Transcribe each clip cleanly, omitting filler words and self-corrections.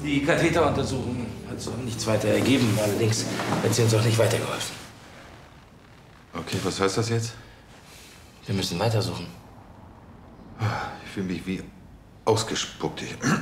Die Katheteruntersuchung hat so nichts weiter ergeben. Allerdings hat sie uns auch nicht weitergeholfen. Okay, was heißt das jetzt? Wir müssen weitersuchen. Ich fühle mich wie ausgespuckt.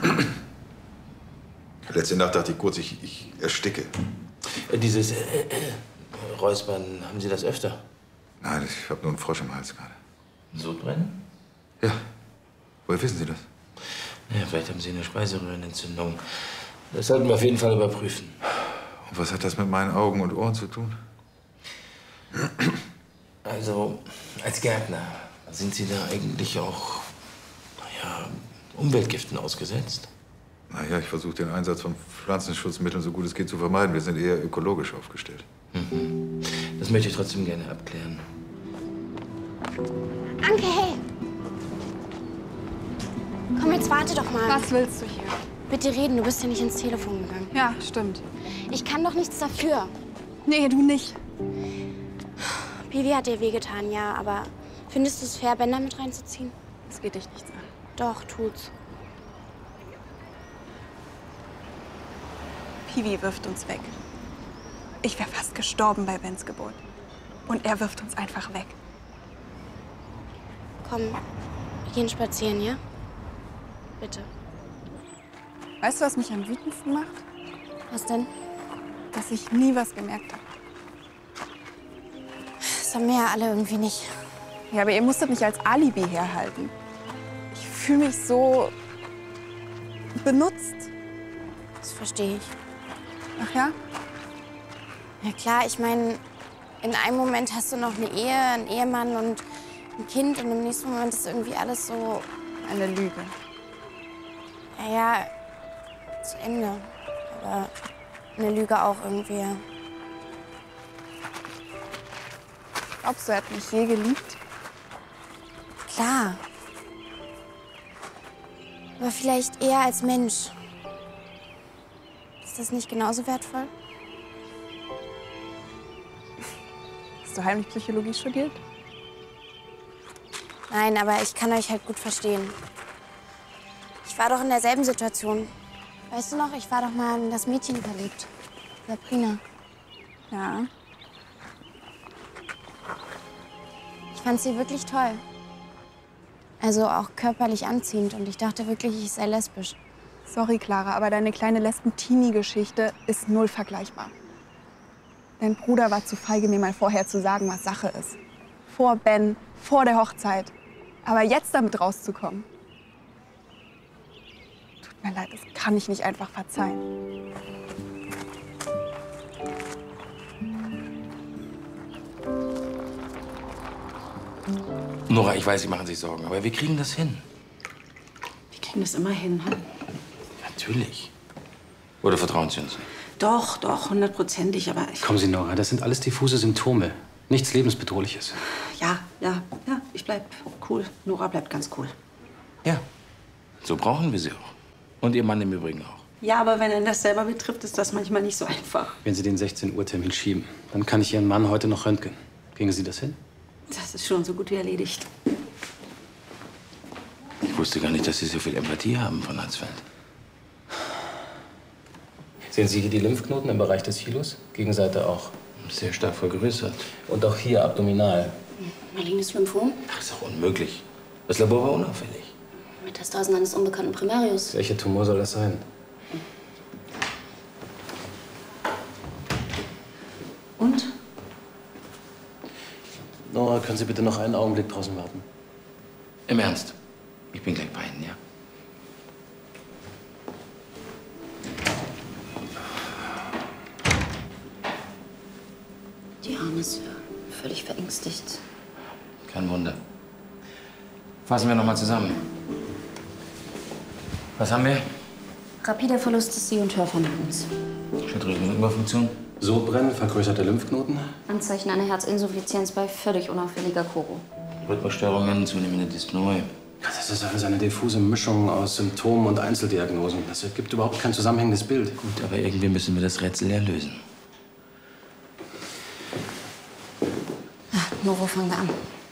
Letzte Nacht dachte ich kurz, ich ersticke. Dieses Räuspern, haben Sie das öfter? Nein, ich habe nur einen Frosch im Hals gerade. Sodbrennen? Ja. Woher wissen Sie das? Ja, vielleicht haben Sie eine Speiseröhrenentzündung. Das sollten wir auf jeden Fall überprüfen. Und was hat das mit meinen Augen und Ohren zu tun? Also, als Gärtner, sind Sie da eigentlich auch, naja, Umweltgiften ausgesetzt? Naja, ich versuche den Einsatz von Pflanzenschutzmitteln so gut es geht zu vermeiden. Wir sind eher ökologisch aufgestellt. Mhm. Das möchte ich trotzdem gerne abklären. Anke, hey! Komm, jetzt warte doch mal. Was willst du hier? Bitte reden, du bist ja nicht ins Telefon gegangen. Ja, stimmt. Ich kann doch nichts dafür. Nee, du nicht. Piwi hat dir wehgetan, ja, aber findest du es fair, Bänder mit reinzuziehen? Das geht dich nichts an. Doch, tut's. Piwi wirft uns weg. Ich wäre fast gestorben bei Bens Geburt. Und er wirft uns einfach weg. Komm, wir gehen spazieren, ja? Bitte. Weißt du, was mich am wütendsten macht? Was denn? Dass ich nie was gemerkt habe. Das haben wir ja alle irgendwie nicht. Ja, aber ihr musstet mich als Alibi herhalten. Ich fühle mich so benutzt. Das verstehe ich. Ach ja? Ja klar, ich meine, in einem Moment hast du noch eine Ehe, einen Ehemann und ein Kind und im nächsten Moment ist irgendwie alles so... Eine Lüge. Ja, zu Ende. Aber eine Lüge auch irgendwie. Glaubst du, er hat mich je geliebt? Klar. Aber vielleicht eher als Mensch. Ist das nicht genauso wertvoll? Hast du heimlich Psychologie studiert? Nein, aber ich kann euch halt gut verstehen. Ich war doch in derselben Situation. Weißt du noch, ich war doch mal in das Mädchen verliebt. Sabrina. Ja. Ich fand sie wirklich toll. Also auch körperlich anziehend. Und ich dachte wirklich, ich sei lesbisch. Sorry, Clara, aber deine kleine Lesben-Teenie-Geschichte ist null vergleichbar. Dein Bruder war zu feige, mir mal vorher zu sagen, was Sache ist. Vor Ben, vor der Hochzeit. Aber jetzt damit rauszukommen. Tut mir leid, das kann ich nicht einfach verzeihen. Nora, ich weiß, Sie machen sich Sorgen, aber wir kriegen das hin. Wir kriegen das immer hin. Hm? Natürlich. Oder vertrauen Sie uns nicht? Doch, doch, 100%ig, aber ich... Kommen Sie, Nora, das sind alles diffuse Symptome. Nichts Lebensbedrohliches. Ja, ich bleib cool. Nora bleibt ganz cool. Ja, so brauchen wir sie auch. Und Ihr Mann im Übrigen auch. Ja, aber wenn ihn das selber betrifft, ist das manchmal nicht so einfach. Wenn Sie den 16-Uhr-Termin schieben, dann kann ich Ihren Mann heute noch röntgen. Kriegen Sie das hin? Das ist schon so gut wie erledigt. Ich wusste gar nicht, dass Sie so viel Empathie haben von Hansfeld. Sehen Sie hier die Lymphknoten im Bereich des Hilus? Gegenseite auch. Sehr stark vergrößert. Und auch hier abdominal. Malignes Lymphom? Ach, ist doch unmöglich. Das Labor war unauffällig. Metastasen eines unbekannten Primarius. Welcher Tumor soll das sein? Und? Nora, können Sie bitte noch einen Augenblick draußen warten? Im Ernst. Ich bin gleich bei Ihnen, ja? Die Arme ist völlig verängstigt. Kein Wunder. Fassen wir noch mal zusammen. Was haben wir? Rapider Verlust des Seh- und Hörvermögens. Schilddrüsenüberfunktion. Sodbrennen, vergrößerte Lymphknoten. Anzeichen einer Herzinsuffizienz bei völlig unauffälliger Choro. Rhythmusstörungen, zunehmende Dyspnoe. Das ist alles eine diffuse Mischung aus Symptomen und Einzeldiagnosen. Das ergibt überhaupt kein zusammenhängendes Bild. Gut, aber irgendwie müssen wir das Rätsel ja lösen. Nur wo fangen wir an?